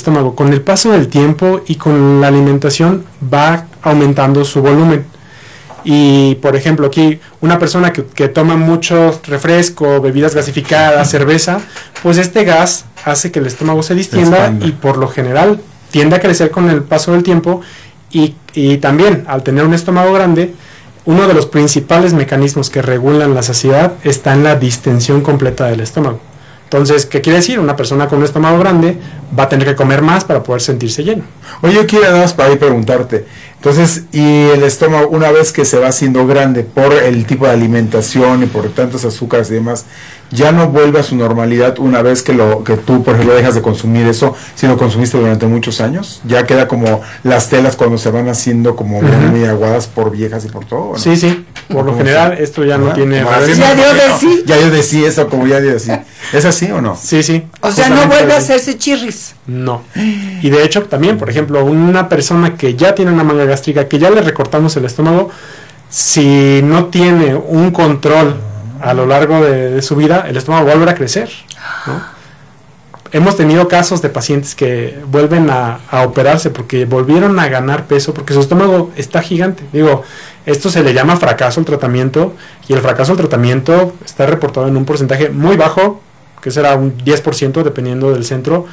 estómago, con el paso del tiempo y con la alimentación va aumentando su volumen. Y por ejemplo aquí una persona que toma mucho refresco, bebidas gasificadas, cerveza, pues este gas hace que el estómago se distienda y por lo general tiende a crecer con el paso del tiempo y también al tener un estómago grande, uno de los principales mecanismos que regulan la saciedad está en la distensión completa del estómago. Entonces, ¿qué quiere decir? Una persona con un estómago grande va a tener que comer más para poder sentirse lleno. Oye, yo quiero nada más para ahí preguntarte. Entonces, y el estómago, una vez que se va haciendo grande por el tipo de alimentación y por tantos azúcares y demás, ya no vuelve a su normalidad una vez que tú, por ejemplo, dejas de consumir eso, si lo consumiste durante muchos años, ya queda como las telas cuando se van haciendo como muy aguadas por viejas y por todo, ¿no? Sí, sí. Por lo general, esto ya no tiene... Ya dio de sí. Ya dio de sí eso, como ya dio de sí. ¿Es así o no? Sí, sí. O sea, no vuelve a hacerse chirris. No. Y de hecho, también, por ejemplo, una persona que ya tiene una manga gástrica, que ya le recortamos el estómago, si no tiene un control a lo largo de su vida, el estómago va a volver a crecer, ¿no? Hemos tenido casos de pacientes que vuelven a operarse porque volvieron a ganar peso, porque su estómago está gigante. Digo, esto se le llama fracaso al tratamiento, y el fracaso al tratamiento está reportado en un porcentaje muy bajo, que será un 10% dependiendo del centro,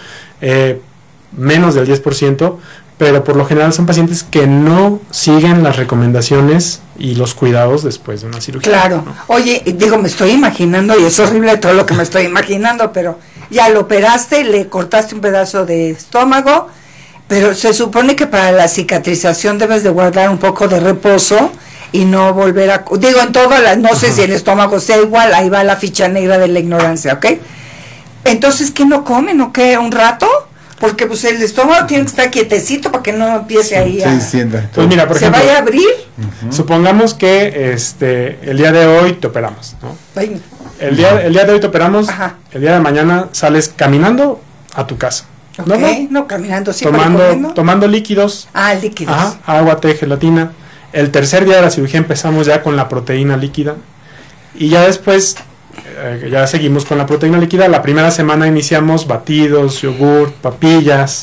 menos del 10%, pero por lo general son pacientes que no siguen las recomendaciones y los cuidados después de una cirugía. Claro. ¿No? Oye, digo, me estoy imaginando, y es horrible todo lo que me estoy imaginando, pero ya lo operaste, le cortaste un pedazo de estómago, pero se supone que para la cicatrización debes de guardar un poco de reposo y no volver a... Digo, en todas las... No sé si el estómago sea igual, ahí va la ficha negra de la ignorancia, ¿ok? Entonces, ¿qué no comen o qué? ¿Un rato? Porque pues el estómago tiene que estar quietecito para que no empiece ahí a... Pues mira, por ejemplo, vaya a abrir. Supongamos que el día de hoy te operamos, ¿no? Ay. El día de hoy te operamos, Ajá. El día de mañana sales caminando a tu casa. Ok, no caminando, sí, tomando líquidos. Ah, líquidos. Ajá, agua, té, gelatina. El tercer día de la cirugía empezamos ya con la proteína líquida. Y ya después, ya seguimos con la proteína líquida. La primera semana iniciamos batidos, yogur, papillas.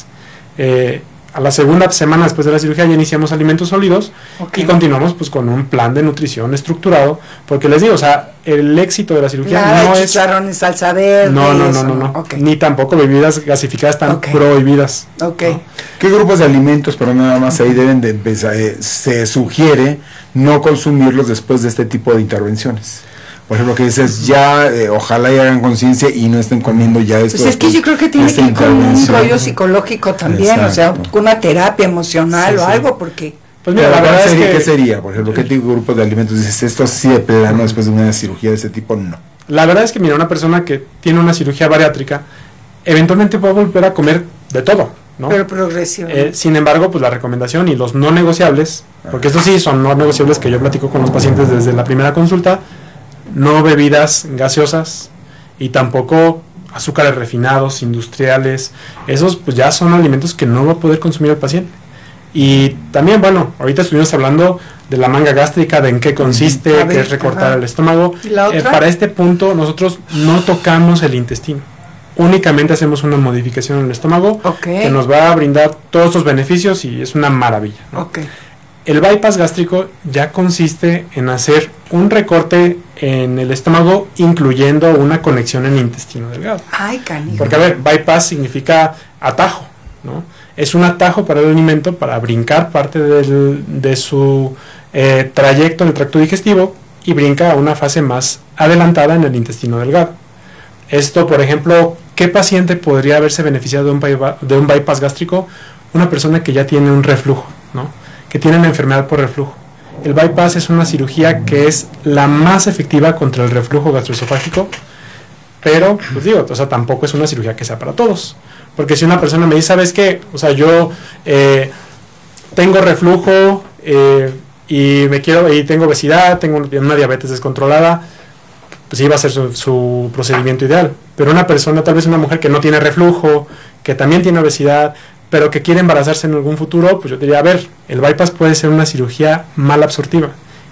A la segunda semana después de la cirugía ya iniciamos alimentos sólidos. Y continuamos pues con un plan de nutrición estructurado, porque les digo, o sea, el éxito de la cirugía no es chicharrones, salsa verde. No. Okay. Ni tampoco bebidas gasificadas están prohibidas. Okay. ¿No? ¿Qué grupos de alimentos, pero nada más ahí deben de empezar? Se sugiere no consumirlos después de este tipo de intervenciones. Por ejemplo, que dices, ya, ojalá y hagan conciencia y no estén comiendo ya esto. Pues es que yo creo que tiene que ir con un rollo psicológico también, exacto. O sea, con una terapia emocional o algo, porque... Pues mira, la verdad es que... ¿Qué sería? Por ejemplo, ¿qué tipo de grupos de alimentos dices, esto sí de plano después de una cirugía de ese tipo? No. La verdad es que, mira, una persona que tiene una cirugía bariátrica, eventualmente va a volver a comer de todo, ¿no? Pero progresivo. Sin embargo, pues la recomendación y los no negociables, porque estos sí son no negociables que yo platico con los pacientes desde la primera consulta: no bebidas gaseosas y tampoco azúcares refinados, industriales. Esos pues ya son alimentos que no va a poder consumir el paciente. Y también, bueno, ahorita estuvimos hablando de la manga gástrica, de en qué consiste, qué es recortar el estómago. ¿Y la otra? Para este punto nosotros no tocamos el intestino. Únicamente hacemos una modificación en el estómago que nos va a brindar todos estos beneficios y es una maravilla, ¿no? El bypass gástrico ya consiste en hacer un recorte en el estómago, incluyendo una conexión en el intestino delgado. Ay, canijo. Porque, a ver, bypass significa atajo, ¿no? Es un atajo para el alimento, para brincar parte de su trayecto en el tracto digestivo y brinca a una fase más adelantada en el intestino delgado. Esto, por ejemplo, ¿qué paciente podría haberse beneficiado de un bypass gástrico? Una persona que ya tiene un reflujo, ¿no? Que tiene una enfermedad por reflujo. El bypass es una cirugía que es la más efectiva contra el reflujo gastroesofágico, pero, pues digo, o sea, tampoco es una cirugía que sea para todos. Porque si una persona me dice, ¿sabes qué? O sea, yo tengo reflujo y tengo obesidad, tengo una diabetes descontrolada, pues sí va a ser su procedimiento ideal. Pero una persona, tal vez una mujer que no tiene reflujo, que también tiene obesidad, pero que quiere embarazarse en algún futuro, pues yo diría, a ver, el bypass puede ser una cirugía mal absortiva.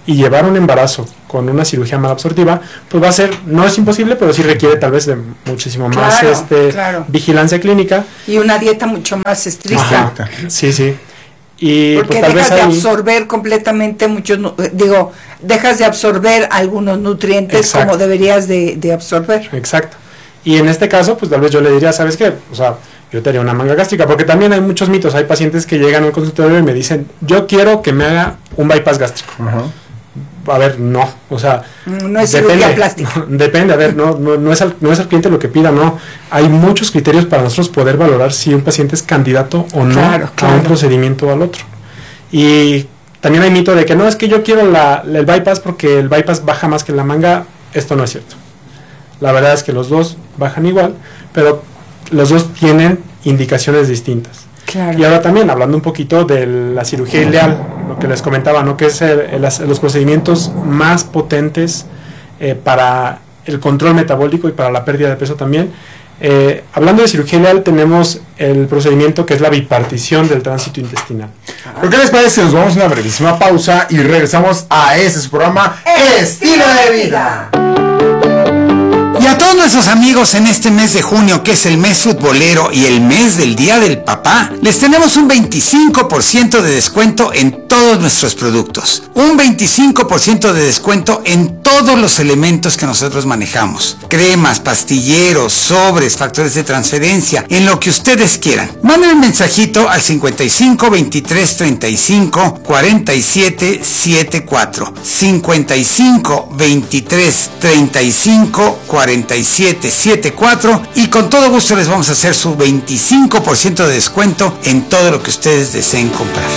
y llevar un embarazo con una cirugía malabsortiva, pues va a ser, no es imposible, pero sí requiere tal vez de muchísimo más vigilancia clínica. Y una dieta mucho más estricta. Ajá, sí, sí. Y porque pues, tal dejas vez de absorber completamente dejas de absorber algunos nutrientes como deberías de absorber. Exacto. Y en este caso, pues tal vez yo le diría, ¿sabes qué? O sea, yo te haría una manga gástrica, porque también hay muchos mitos. Hay pacientes que llegan al consultorio y me dicen, yo quiero que me haga un bypass gástrico. A ver, no, o sea, no es cirugía plástica. Depende, a ver, no es al cliente lo que pida, no. Hay muchos criterios para nosotros poder valorar si un paciente es candidato o no a un procedimiento o al otro. Y también hay mito de que no, es que yo quiero el bypass porque el bypass baja más que la manga. Esto no es cierto. La verdad es que los dos bajan igual, pero los dos tienen indicaciones distintas. Claro. Y ahora también, hablando un poquito de la cirugía ileal, lo que les comentaba, ¿no? Que es los procedimientos más potentes para el control metabólico y para la pérdida de peso también. Hablando de cirugía ileal, tenemos el procedimiento que es la bipartición del tránsito intestinal. ¿Por qué les parece? Nos vamos a una brevísima pausa y regresamos a su programa Estilo de Vida. Y a todos nuestros amigos en este mes de junio, que es el mes futbolero y el mes del Día del Papá, les tenemos un 25% de descuento en todos nuestros productos. Un 25% de descuento en todos los elementos que nosotros manejamos. Cremas, pastilleros, sobres, factores de transferencia, en lo que ustedes quieran. Manden un mensajito al 55 23 35 47 74. 55 23 35 47 74 y con todo gusto les vamos a hacer su 25% de descuento en todo lo que ustedes deseen comprar.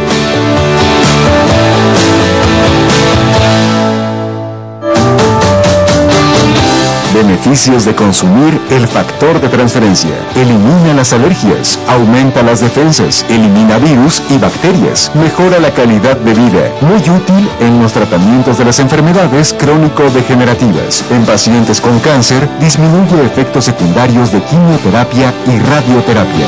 Beneficios de consumir el factor de transferencia. Elimina las alergias, aumenta las defensas, elimina virus y bacterias, mejora la calidad de vida. Muy útil en los tratamientos de las enfermedades crónico-degenerativas. En pacientes con cáncer, disminuye efectos secundarios de quimioterapia y radioterapia.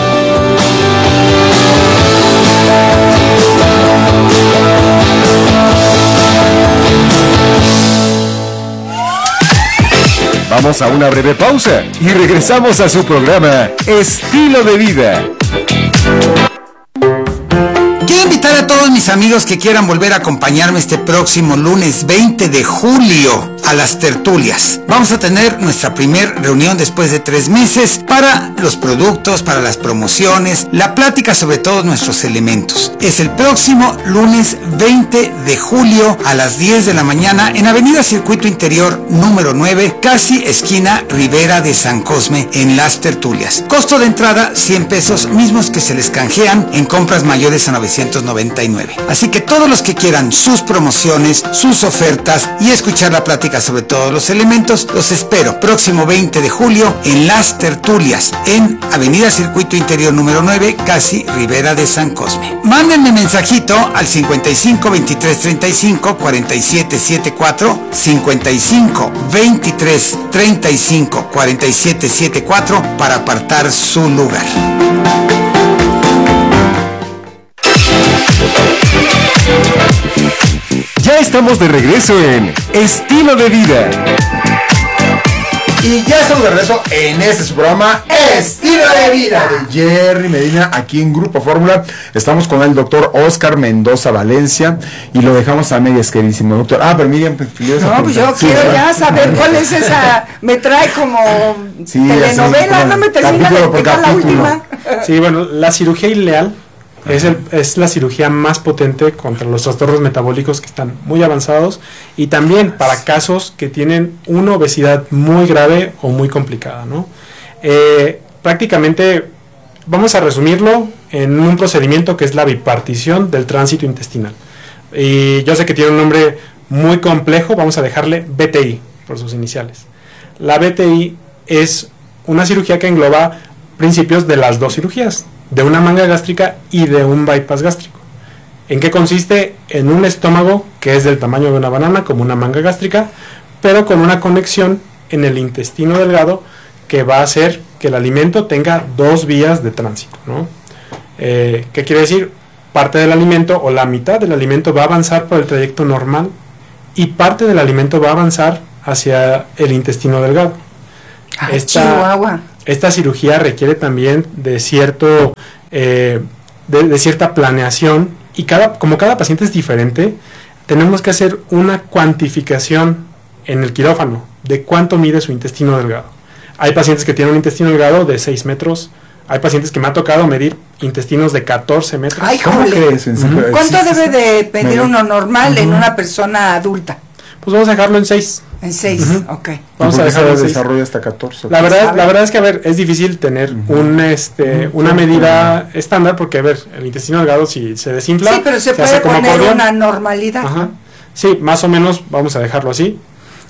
Vamos a una breve pausa y regresamos a su programa Estilo de Vida. Quiero invitar a todos mis amigos que quieran volver a acompañarme este próximo lunes 20 de julio a las tertulias. Vamos a tener nuestra primera reunión después de 3 meses para los productos, para las promociones, la plática sobre todos nuestros elementos. Es el próximo lunes 20 de julio a las 10 de la mañana en Avenida Circuito Interior número 9, casi esquina Ribera de San Cosme, en las tertulias. Costo de entrada 100 pesos, mismos que se les canjean en compras mayores a 999. Así que todos los que quieran sus promociones, sus ofertas y escuchar la plática sobre todos los elementos, los espero próximo 20 de julio en las tertulias en Avenida Circuito Interior número 9, casi Ribera de San Cosme. Mándenme mensajito al 55 23 35 47 74, 55 23 35 47 74 para apartar su lugar. Ya estamos de regreso en Estilo de Vida. Y ya estamos de regreso en su programa Estilo de Vida de Jerry Medina, aquí en Grupo Fórmula. Estamos con el doctor Oscar Mendoza Valencia y lo dejamos a medias, queridísimo doctor. Pero Miriam, pues yo quiero ya saber cuál es esa. Me trae como telenovela, no me termina de explicar la última. Sí, bueno, la cirugía ileal es la cirugía más potente contra los trastornos metabólicos que están muy avanzados y también para casos que tienen una obesidad muy grave o muy complicada, ¿no? Prácticamente vamos a resumirlo en un procedimiento que es la bipartición del tránsito intestinal. Y yo sé que tiene un nombre muy complejo, vamos a dejarle BTI por sus iniciales. La BTI es una cirugía que engloba principios de las dos cirugías, de una manga gástrica y de un bypass gástrico. ¿En qué consiste? En un estómago que es del tamaño de una banana, como una manga gástrica, pero con una conexión en el intestino delgado que va a hacer que el alimento tenga 2 vías de tránsito, ¿no? ¿Qué quiere decir? parte del alimento o la mitad del alimento va a avanzar por el trayecto normal y parte del alimento va a avanzar hacia el intestino delgado. Chihuahua. Esta cirugía requiere también de cierto de cierta planeación y como cada paciente es diferente, tenemos que hacer una cuantificación en el quirófano de cuánto mide su intestino delgado. Hay pacientes que tienen un intestino delgado de 6 metros, hay pacientes que me ha tocado medir intestinos de 14 metros. Ay, ¿Cómo crees? ¿Cuánto debe de medir uno normal en una persona adulta? Pues vamos a dejarlo en 6. En 6, ok. Vamos a dejarlo en 6. Desarrollo hasta 14. La verdad es que, a ver, es difícil tener una medida estándar porque, a ver, el intestino delgado si se desinfla... Sí, pero se puede poner una normalidad. Ajá. Sí, más o menos vamos a dejarlo así.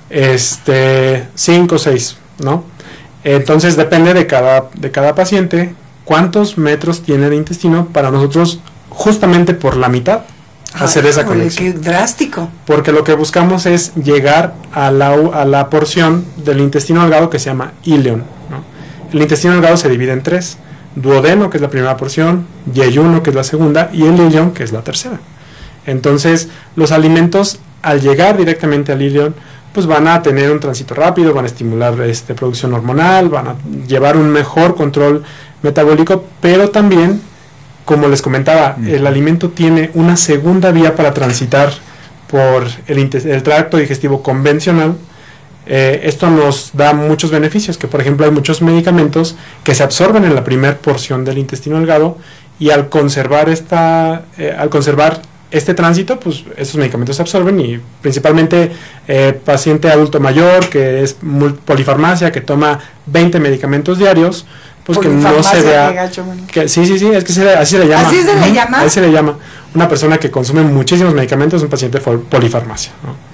5 o 6, ¿no? Entonces depende de cada paciente cuántos metros tiene el intestino para nosotros justamente por la mitad hacer esa conexión. Qué drástico. Porque lo que buscamos es llegar a la porción del intestino delgado que se llama íleon, ¿no? El intestino delgado se divide en 3: duodeno, que es la primera porción, yeyuno, que es la segunda, y el íleon, que es la tercera. Entonces, los alimentos, al llegar directamente al íleon, pues van a tener un tránsito rápido, van a estimular producción hormonal, van a llevar un mejor control metabólico, pero también, como les comentaba, el alimento tiene una segunda vía para transitar por el tracto digestivo convencional. Esto nos da muchos beneficios, que por ejemplo hay muchos medicamentos que se absorben en la primera porción del intestino delgado y al conservar este tránsito, pues estos medicamentos se absorben y principalmente paciente adulto mayor que es polifarmacia, que toma 20 medicamentos diarios, pues que no se vea sí, es que así se le llama. ¿Así se le llama? Así se le llama. Una persona que consume muchísimos medicamentos es un paciente polifarmacia, ¿no?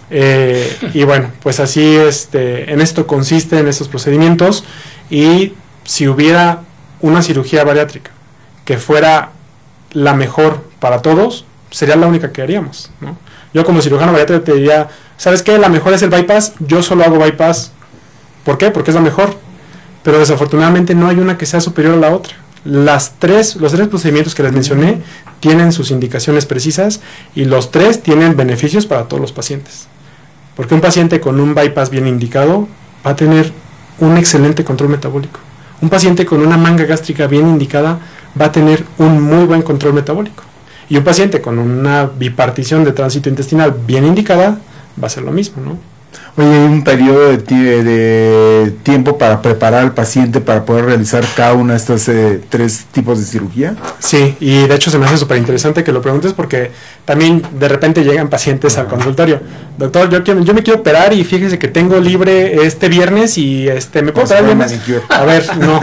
Y bueno, pues así en esto consiste en estos procedimientos. Y si hubiera una cirugía bariátrica que fuera la mejor para todos, sería la única que haríamos, ¿no? Yo como cirujano bariátrico te diría, ¿sabes qué? La mejor es el bypass, yo solo hago bypass. ¿Por qué? Porque es la mejor. Pero desafortunadamente no hay una que sea superior a la otra. Los tres procedimientos que les mencioné tienen sus indicaciones precisas y los 3 tienen beneficios para todos los pacientes. Porque un paciente con un bypass bien indicado va a tener un excelente control metabólico. Un paciente con una manga gástrica bien indicada va a tener un muy buen control metabólico. Y un paciente con una bipartición de tránsito intestinal bien indicada va a ser lo mismo, ¿no? Oye, ¿hay un periodo de tiempo para preparar al paciente para poder realizar cada uno de estos 3 tipos de cirugía? Sí, y de hecho se me hace súper interesante que lo preguntes porque también de repente llegan pacientes al consultorio. Doctor, yo me quiero operar y fíjese que tengo libre este viernes y ¿me puedo operar el viernes? A ver,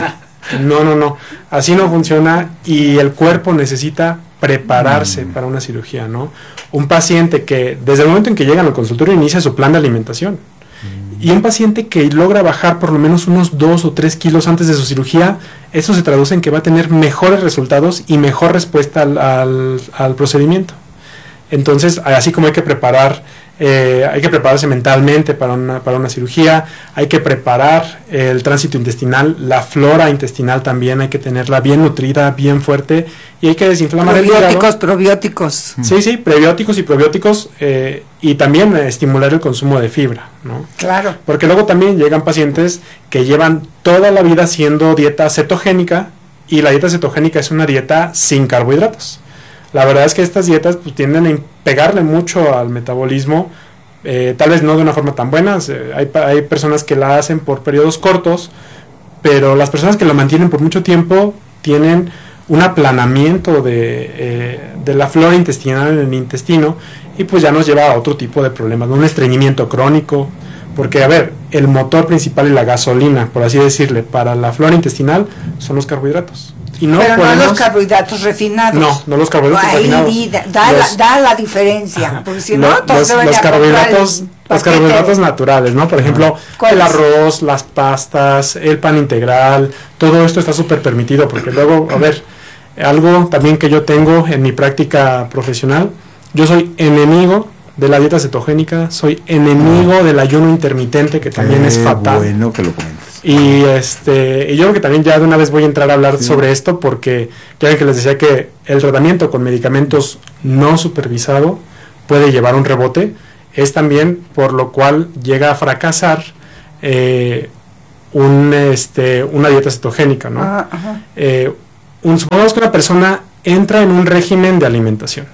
no, así no funciona y el cuerpo necesita prepararse para una cirugía, ¿no? Un paciente que desde el momento en que llega al consultorio inicia su plan de alimentación y un paciente que logra bajar por lo menos unos 2 o 3 kilos antes de su cirugía, eso se traduce en que va a tener mejores resultados y mejor respuesta al procedimiento. Entonces, así como hay que prepararse mentalmente para una cirugía, hay que preparar el tránsito intestinal, la flora intestinal también hay que tenerla bien nutrida, bien fuerte, y hay que desinflamar el hígado. Probióticos. Sí, prebióticos y probióticos, y también estimular el consumo de fibra, ¿no? Claro. Porque luego también llegan pacientes que llevan toda la vida haciendo dieta cetogénica, y la dieta cetogénica es una dieta sin carbohidratos. La verdad es que estas dietas pues, tienden a pegarle mucho al metabolismo, tal vez no de una forma tan buena. Hay personas que la hacen por periodos cortos, pero las personas que la mantienen por mucho tiempo tienen un aplanamiento de la flora intestinal en el intestino y pues ya nos lleva a otro tipo de problemas, un estreñimiento crónico, porque a ver, el motor principal y la gasolina, por así decirle, para la flora intestinal son los carbohidratos. Pero no los carbohidratos refinados. No los carbohidratos refinados. Da la diferencia, porque si no, los carbohidratos naturales, ¿no? Por ejemplo, el arroz, las pastas, el pan integral, todo esto está súper permitido, porque luego, a ver, algo también que yo tengo en mi práctica profesional, yo soy enemigo de la dieta cetogénica, soy enemigo del ayuno intermitente, que también es fatal. Bueno que lo comentes. Y y yo creo que también ya de una vez voy a entrar a hablar sobre esto, porque ya ven que les decía que el tratamiento con medicamentos no supervisado puede llevar un rebote. Es también por lo cual llega a fracasar una dieta cetogénica, ¿no? Supongamos que una persona entra en un régimen de alimentación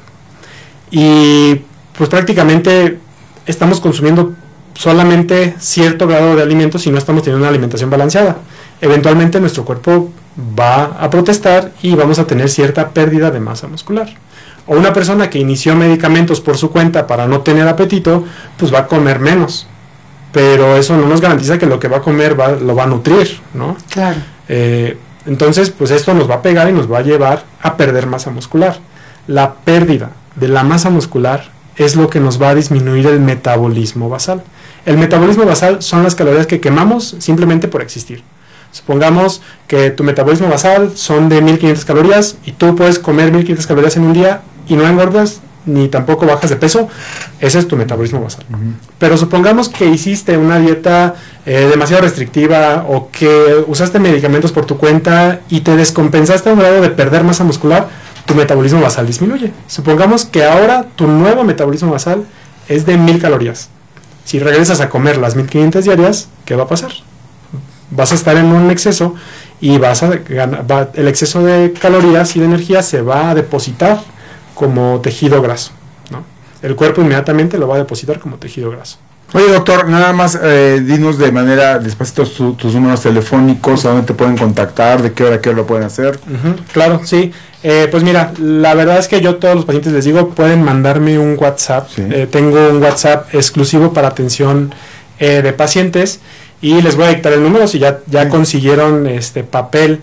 y pues prácticamente estamos consumiendo solamente cierto grado de alimentos y no estamos teniendo una alimentación balanceada. Eventualmente nuestro cuerpo va a protestar y vamos a tener cierta pérdida de masa muscular. O una persona que inició medicamentos por su cuenta para no tener apetito, pues va a comer menos. Pero eso no nos garantiza que lo que va a comer lo va a nutrir, ¿no? Claro. Entonces, pues esto nos va a pegar y nos va a llevar a perder masa muscular. La pérdida de la masa muscular es lo que nos va a disminuir el metabolismo basal. El metabolismo basal son las calorías que quemamos simplemente por existir. Supongamos que tu metabolismo basal son de 1500 calorías y tú puedes comer 1500 calorías en un día y no engordas ni tampoco bajas de peso. Ese es tu metabolismo basal. Pero supongamos que hiciste una dieta demasiado restrictiva o que usaste medicamentos por tu cuenta y te descompensaste a un grado de perder masa muscular, tu metabolismo basal disminuye. Supongamos que ahora tu nuevo metabolismo basal es de 1000 calorías. Si regresas a comer las 1500 diarias, ¿qué va a pasar? Vas a estar en un exceso y el exceso de calorías y de energía se va a depositar como tejido graso, ¿no? El cuerpo inmediatamente lo va a depositar como tejido graso. Oye, doctor, nada más dinos de manera despacito tus números telefónicos, a dónde te pueden contactar, de qué hora a qué hora lo pueden hacer. Claro, sí. Pues mira, la verdad es que yo a todos los pacientes les digo, pueden mandarme un WhatsApp. Sí. Tengo un WhatsApp exclusivo para atención de pacientes y les voy a dictar el número si ya consiguieron papel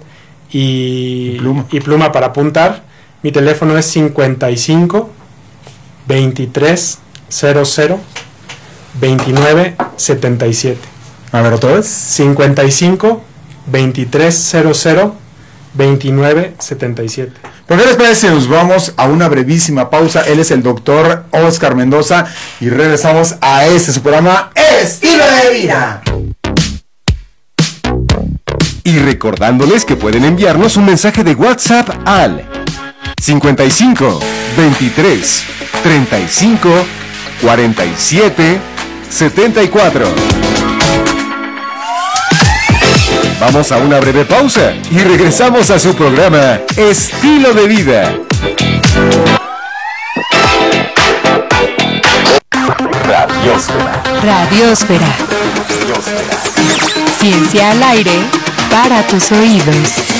y pluma para apuntar. Mi teléfono es 55 23 00 29 77. A ver, ¿otra vez? 55 23 00 29 77. ¿Por qué les parece si nos vamos a una brevísima pausa? Él es el doctor Oscar Mendoza y regresamos a su programa Estilo de Vida. Y recordándoles que pueden enviarnos un mensaje de WhatsApp al 55 23 35 47 74. Vamos a una breve pausa y regresamos a su programa Estilo de Vida. Radiósfera. Radiósfera. Ciencia al aire para tus oídos.